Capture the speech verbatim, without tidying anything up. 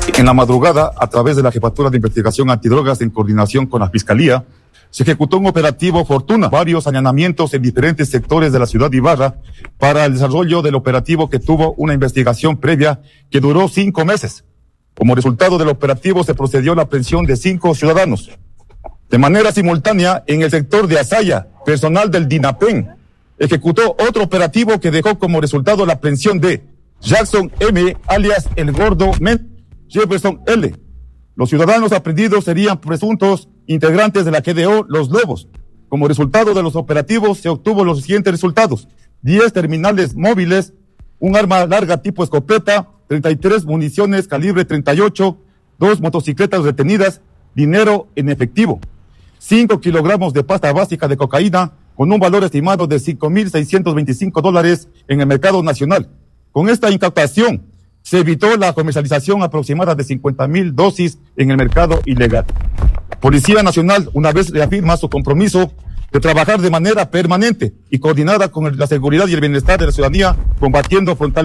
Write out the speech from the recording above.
En la madrugada, a través de la Jefatura de Investigación Antidrogas en coordinación con la Fiscalía, se ejecutó un operativo Fortuna, varios allanamientos en diferentes sectores de la ciudad de Ibarra para el desarrollo del operativo que tuvo una investigación previa que duró cinco meses. Como resultado del operativo se procedió a la aprehensión de cinco ciudadanos. De manera simultánea, en el sector de Azaya, personal del DINAPEN ejecutó otro operativo que dejó como resultado la aprehensión de Jackson M., alias El Gordo Men, Jefferson L. Los ciudadanos aprehendidos serían presuntos integrantes de la G D O Los Lobos. Como resultado de los operativos se obtuvo los siguientes resultados: diez terminales móviles, un arma larga tipo escopeta, treinta y tres municiones calibre treinta y ocho, dos motocicletas retenidas, dinero en efectivo, cinco kilogramos de pasta básica de cocaína con un valor estimado de cinco mil seiscientos veinticinco dólares en el mercado nacional. Con esta incautación se evitó la comercialización aproximada de cincuenta mil dosis en el mercado ilegal. Policía Nacional, una vez reafirma su compromiso de trabajar de manera permanente y coordinada con la seguridad y el bienestar de la ciudadanía, combatiendo frontalmente